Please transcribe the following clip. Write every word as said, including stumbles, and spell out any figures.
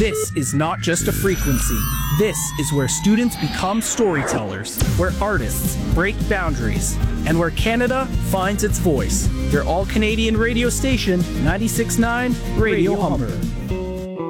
This is not just a frequency. This is where students become storytellers, where artists break boundaries, and where Canada finds its voice. Your all-Canadian radio station, ninety-six point nine Radio Humber.